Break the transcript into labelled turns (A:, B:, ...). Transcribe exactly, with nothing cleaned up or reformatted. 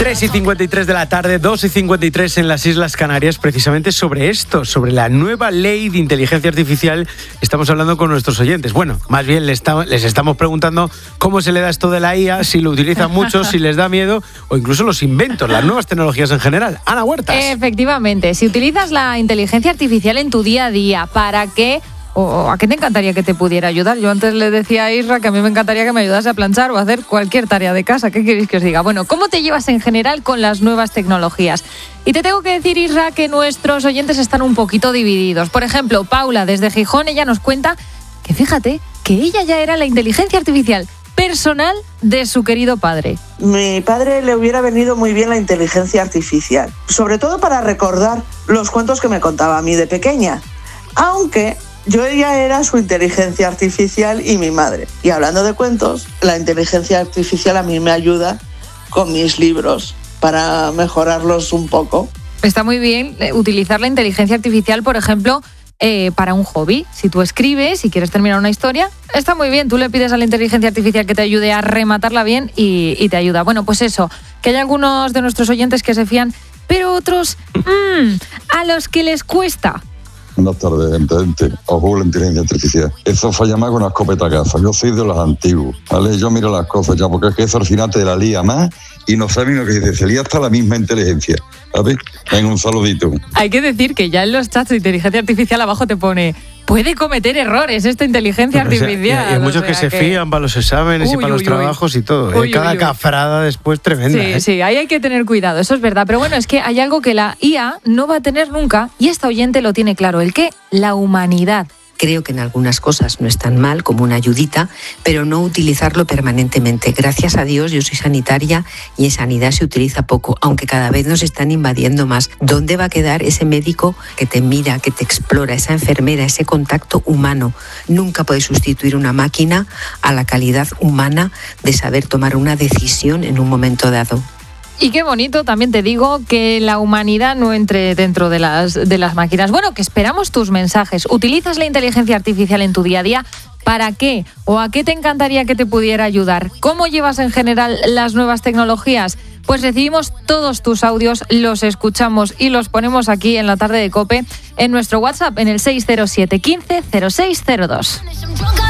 A: tres y cincuenta y tres de la tarde, dos y cincuenta y tres en las Islas Canarias, precisamente sobre esto, sobre la nueva ley de inteligencia artificial. Estamos hablando con nuestros oyentes. Bueno, más bien les, está, les estamos preguntando cómo se le da esto de la I A, si lo utilizan mucho, si les da miedo, o incluso los inventos, las nuevas tecnologías en general. Ana Huertas.
B: Efectivamente, si utilizas la inteligencia artificial en tu día a día, ¿para qué? ¿O a qué te encantaría que te pudiera ayudar? Yo antes le decía a Isra que a mí me encantaría que me ayudase a planchar o a hacer cualquier tarea de casa. ¿Qué queréis que os diga? Bueno, ¿cómo te llevas en general con las nuevas tecnologías? Y te tengo que decir, Isra, que nuestros oyentes están un poquito divididos. Por ejemplo, Paula, desde Gijón, ella nos cuenta que fíjate que ella ya era la inteligencia artificial personal de su querido padre.
C: Mi padre le hubiera venido muy bien la inteligencia artificial, sobre todo para recordar los cuentos que me contaba a mí de pequeña. Aunque yo ya era su inteligencia artificial y mi madre. Y hablando de cuentos, la inteligencia artificial a mí me ayuda con mis libros para mejorarlos un poco.
B: Está muy bien utilizar la inteligencia artificial, por ejemplo, eh, para un hobby. Si tú escribes y quieres terminar una historia, está muy bien. Tú le pides a la inteligencia artificial que te ayude a rematarla bien y, y te ayuda. Bueno, pues eso, que hay algunos de nuestros oyentes que se fían, pero otros, mmm, a los que les cuesta.
D: Buenas tardes, gente, gente. Ojo, la inteligencia artificial. Eso falla más con la escopeta caza. Yo soy de los antiguos, ¿vale? Yo miro las cosas ya, porque es que eso al final te la lía más y no saben lo que dice. Se lía hasta la misma inteligencia, ¿sabes? Venga, un saludito.
B: Hay que decir que ya en los chats de inteligencia artificial abajo te pone: puede cometer errores esta inteligencia
A: Pero,
B: artificial.
A: O sea, y hay muchos
B: o sea,
A: que se
B: que...
A: fían para los exámenes
B: uy,
A: y para
B: uy,
A: los trabajos
B: uy.
A: y todo.
B: Uy,
A: ¿eh? Cada
B: uy, uy.
A: cafrada después tremenda.
B: Sí,
A: ¿eh?
B: sí, ahí hay que tener cuidado, eso es verdad. Pero bueno, es que hay algo que la I A no va a tener nunca y esta oyente lo tiene claro. ¿El qué? La humanidad.
E: Creo que en algunas cosas no es tan mal como una ayudita, pero no utilizarlo permanentemente. Gracias a Dios, yo soy sanitaria y en sanidad se utiliza poco, aunque cada vez nos están invadiendo más. ¿Dónde va a quedar ese médico que te mira, que te explora, esa enfermera, ese contacto humano? Nunca puede sustituir una máquina a la calidad humana de saber tomar una decisión en un momento dado.
B: Y qué bonito, también te digo, que la humanidad no entre dentro de las, de las máquinas. Bueno, que esperamos tus mensajes. ¿Utilizas la inteligencia artificial en tu día a día? ¿Para qué? ¿O a qué te encantaría que te pudiera ayudar? ¿Cómo llevas en general las nuevas tecnologías? Pues recibimos todos tus audios, los escuchamos y los ponemos aquí en la tarde de COPE en nuestro WhatsApp en el seis cero siete, quince, cero seis cero dos.